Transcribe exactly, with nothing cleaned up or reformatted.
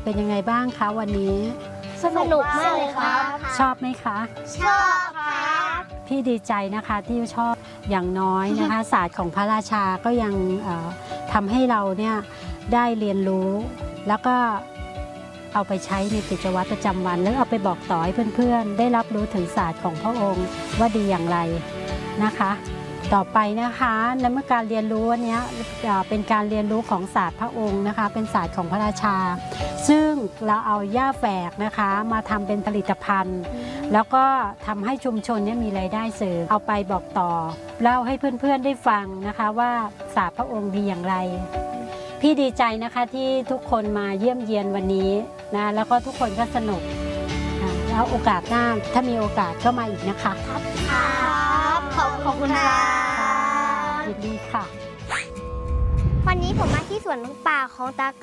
เป็นยังไงบ้างคะวันนี้สนุกมากเลยครับชอบไหมคะชอบครับพี่ดีใจนะคะที่ชอบอย่างน้อยนะคะ ศาสตร์ของพระราชาก็ยังทำให้เราเนี่ยได้เรียนรู้แล้วก็เอาไปใช้ในกิจวัตรประจำวันแล้วเอาไปบอกต่อให้เพื่อนๆได้รับรู้ถึงศาสตร์ของพระองค์ว่าดีอย่างไรนะคะต่อไปนะคะในเมื่อการเรียนรู้วันนี้เป็นการเรียนรู้ของศาสตร์พระองค์นะคะเป็นศาสตร์ของพระราชาซึ่งเราเอาหญ้าแฝกนะคะมาทำเป็นผลิตภัณฑ์แล้วก็ทำให้ชุมชนนี้มีรายได้เสริมเอาไปบอกต่อเล่าให้เพื่อนๆได้ฟังนะคะว่าศาสตร์พระองค์ดีอย่างไรพี่ดีใจนะคะที่ทุกคนมาเยี่ยมเยียนวันนี้นะแล้วก็ทุกคนก็สนุกแล้วโอกาสหน้าถ้ามีโอกาสก็มาอีกนะคะครับขอบคุณค่ะยินดีค่ะวันนี้ผมมาที่สวนป่าของตา